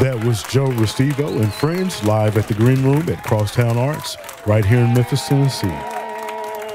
That was Joe Restivo and friends live at the Green Room at Crosstown Arts right here in Memphis, Tennessee.